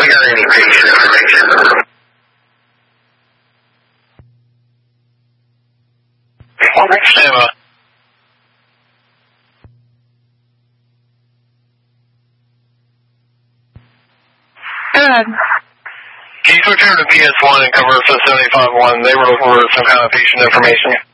we got any patient information. Emma. Good. Can you switch over to PS1 and cover for 75-1? They were looking for some kind of patient information.